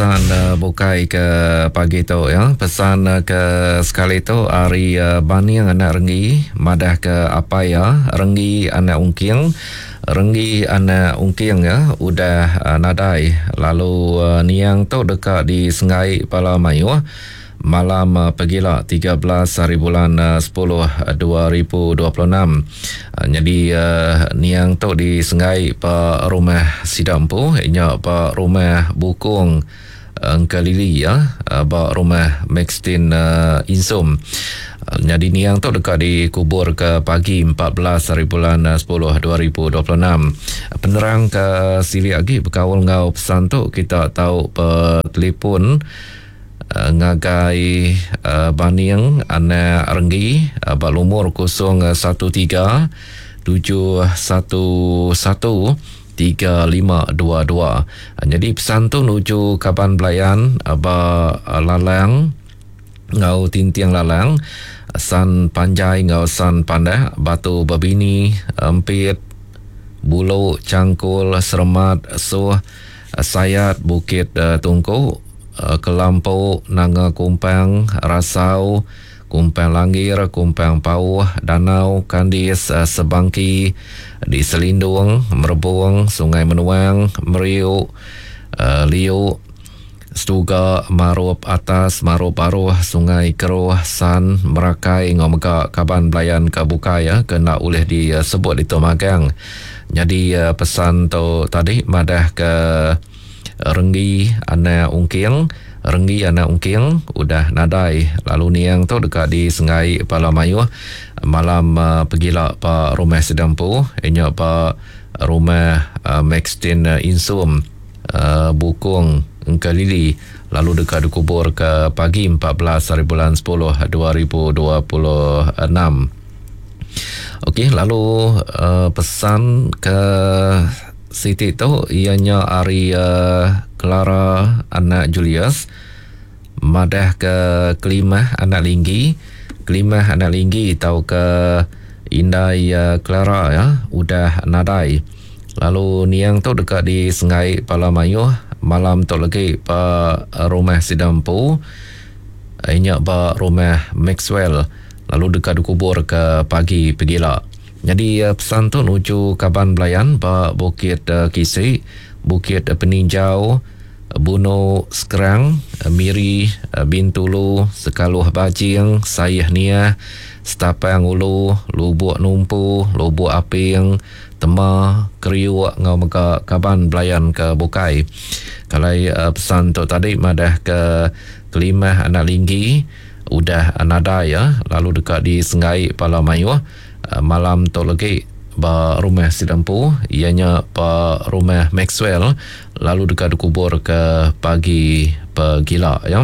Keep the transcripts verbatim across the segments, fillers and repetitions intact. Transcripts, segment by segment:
pesan uh, bukai ke pagi tu ya. Pesan uh, ke sekali tu hari uh, bani yang anak renggi madah ke apa ya renggi anak ungking renggi anak ungking ya udah uh, nadai lalu uh, niang tu dekat di Sengai Pala Mayu malam uh, pergilah tiga belas hari bulan uh, sepuluh dua ribu dua puluh enam. Uh, jadi uh, niang tu di Sengai pa rumah Sidampu inya pa rumah Bukung Engka Lili ya, ba rumah Maxtin uh, Insum. Uh, jadi niang tu dekat dikubur ke pagi empat belas hari bulan uh, sepuluh dua ribu dua puluh enam. Penerang ke sili lagi berkawal ngau pesan tu kita tahu pe telefon uh, ngagai uh, baniang anak renggi uh, berumur kosong satu tiga tujuh satu satu tiga lima dua dua. Jadi pesan tu nuju Kaban Belayan ba lalang ngau tintiang lalang san panjai ngau san pandah batu babini empit bulu cangkul sermat suh sayat bukit uh, tungku uh, kelampau nanga kumpang rasau Kumpang Langir, Kumpang Pauh, Danau, Kandis, uh, Sebangki, di Selindung, Merebung, Sungai Menuang, Meriuk, uh, Liuk, Stuga, Marup Atas, Marup Baruh, Sungai Keruh, San, Merakai, Ngomega, Kaban Belayan, Kabukai ya, kena oleh disebut di Tomagang. Jadi uh, pesan tu tadi madah ke Renggi anak ungking Renggi anak ungking udah nadai lalu niang tu dekat di Sengai Pala Mayu malam uh, pergilah pa rumah Sedampu inya pa rumah uh, Maxtin uh, Insum uh, Bukung Engka Lili lalu dekat dikubur ke pagi empat belas hari bulan sepuluh dua ribu dua puluh enam. Okey, lalu uh, pesan ke Siti tu ianya hari uh, Clara anak Julius madah ke Kelimah anak Linggi Kelimah anak Linggi tahu ke Indai uh, Clara ya udah nadai lalu niang tu dekat di Sengai Pala Mayu malam tu lagi pa rumah Sidampu inya pa rumah Maxwell lalu dekat dikubur ke pagi pergilah. Jadi uh, pesan tu nuju Kaban Belayan pa Bukit uh, Kisik Bukit uh, Peninjau Buno Sekerang, Miri, Bintulu, Sekaluh Bajing, Sayah Nia, Setapang Ulu, Lubuk Numpu, Lubuk Aping, Tema, Kriuk, Ngau Mega Kaban Belayan ke Bukai. Kalau uh, pesan tu tadi madah ke Kelimah anak Linggi, udah nada ya, lalu dekat di Sengai Pala Mayu, uh, malam tu lagi ba rumah Sidampu ianya pa rumah Maxwell lalu dekat dikubur ke pagi pergila ya.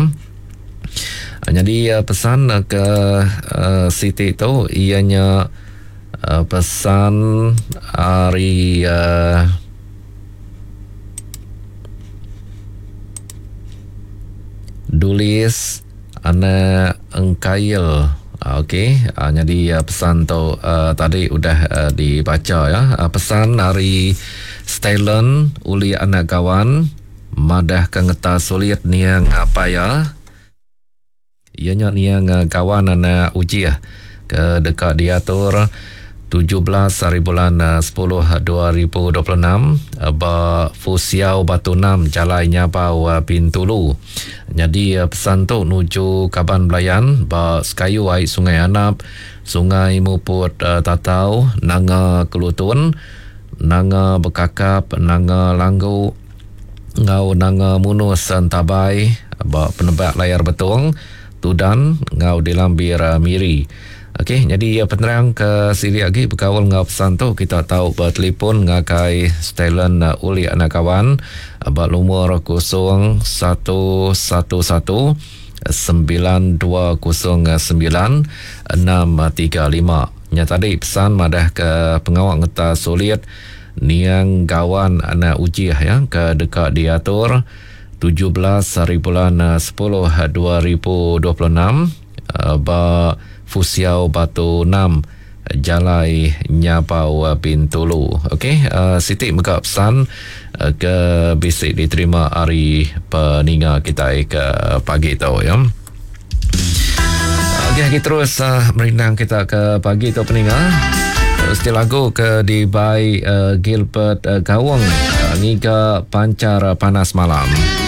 Jadi uh, pesan uh, ke uh, Siti tu ianya uh, pesan hari uh, Dulis anak Engkail. Okey, uh, jadi uh, pesan tu uh, tadi udah uh, dibaca ya. Uh, pesan hari Stalin uli anak kawan madah kengeta sulit niang apa ya? Ianya niang uh, kawan anak uji ya ke dekat diatur tujuh belas hari bulan uh, sepuluh dua ribu dua puluh enam uh, ba Fusiau Batu enam Jalai Nyabau uh, Bintulu. Jadi uh, pesan tu nuju Kaban Belayan ba Sekayu ai Sungai Anap Sungai Muput uh, Tatau Nanga Kelutun Nanga Bekakap Nanga Langgu Ngau Nanga Munus Tabai ba Penebak Layar Betung Tudan Ngau Dilambir uh, Miri. Okey, jadi ya penerang ke sili lagi berkawal ngau pesan tu kita tahu bertelefon ngakai Stalin uh, uli anak kawan uh, umur kosong satu satu satu sembilan dua kosong sembilan enam tiga lima. Nya tadi pesan madah ke pengawal ngeta sulit niang gawan anak ujiah ya ke dekat diatur tujuh belas hari bulan uh, sepuluh dua ribu dua puluh enam uh, ba Fusiau Batu enam Jalai Nyapau Bintulu. Okey, uh, Siti muka pesan uh, ke bisik diterima hari peninga kita ke pagi tu ya. Okey, kita terus uh, merindang kita ke pagi tu peninga. Setiap lagu ke di by uh, Gilbert uh, Gawang uh, Ngiga Pancar Panas Malam.